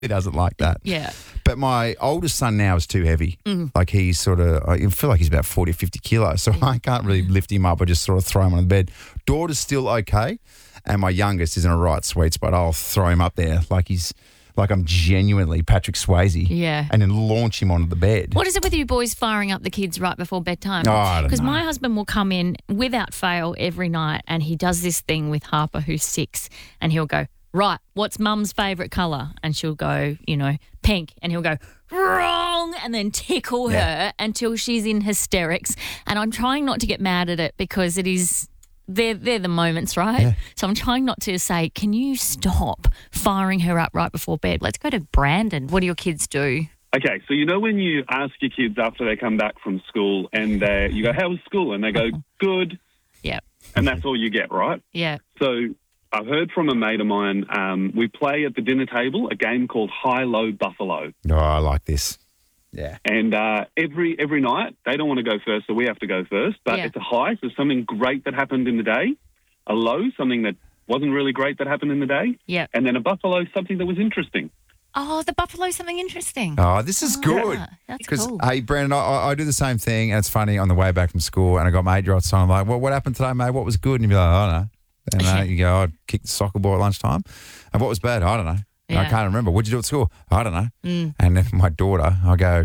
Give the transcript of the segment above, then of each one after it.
He doesn't like that. Yeah. But my oldest son now is too heavy. Like he's sort of, I feel like he's about 40 or 50 kilos. So I can't really lift him up. I just sort of throw him on the bed. Daughter's still okay. And my youngest is in a right sweet spot. I'll throw him up there like I'm genuinely Patrick Swayze. Yeah. And then launch him onto the bed. What is it with you boys firing up the kids right before bedtime? Oh, I don't Because know. my husband will come in without fail every night and he does this thing with Harper, who's 6, and he'll go, right, what's mum's favourite colour? And she'll go, pink. And he'll go, wrong, and then tickle her until she's in hysterics. And I'm trying not to get mad at it because it is... They're the moments, right? Yeah. So I'm trying not to say, can you stop firing her up right before bed? Let's go to Brandon. What do your kids do? Okay, so when you ask your kids after they come back from school and you go, how was school? And they go, good. Yeah. And that's all you get, right? Yeah. So I've heard from a mate of mine, we play at the dinner table a game called High-Low Buffalo. Oh, I like this. Yeah. And every night, they don't want to go first, so we have to go first. But it's a high, so something great that happened in the day. A low, something that wasn't really great that happened in the day. Yeah. And then a buffalo, something that was interesting. Oh, the buffalo's something interesting. Oh, this is good. Yeah, that's Because, cool. hey, Brandon, I do the same thing, and it's funny, on the way back from school, and I got my 8-year-old son, I'm like, well, what happened today, mate? What was good? And you'd be like, I don't know. And you go, I kicked the soccer ball at lunchtime. And what was bad? I don't know. Yeah. I can't remember. What'd you do at school? I don't know. And then my daughter, I go,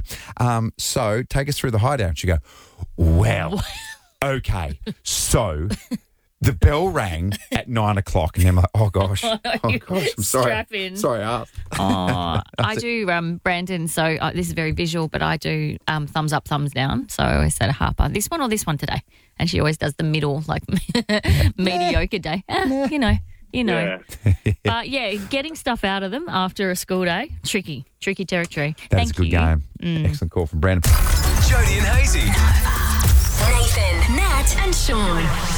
so take us through the hideout. She go, well, okay. So the bell rang at 9 o'clock, and then I'm like, oh gosh, I'm sorry. Strap in. Sorry, I asked. Oh, I do, Brandon, so this is very visual, but I do thumbs up, thumbs down. So I always say to Harper, this one or this one today? And she always does the middle, like mediocre day. You know. Yeah. But getting stuff out of them after a school day, tricky territory. That's Thank a good you. game. Excellent call from Brandon. Jody and Hazy. Nathan, Nat, and Sean.